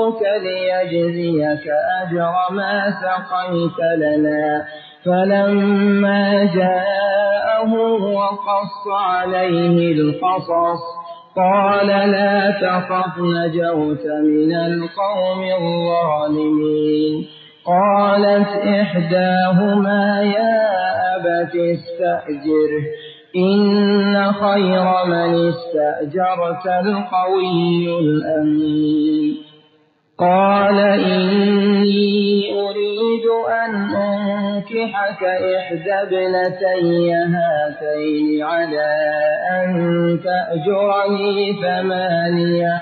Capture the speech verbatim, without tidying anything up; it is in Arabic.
نستأجرك ليجزيك أجر ما سقيت لنا. فلما جاءه وقص عليه القصص قال لا تخف نجوت من القوم الظالمين. قالت إحداهما يا أبت استأجره إن خير من استأجرت القوي الأمين. قال إني أريد أن أنكحك إحدى ابنتي هاتين على أن تأجرني ثمانية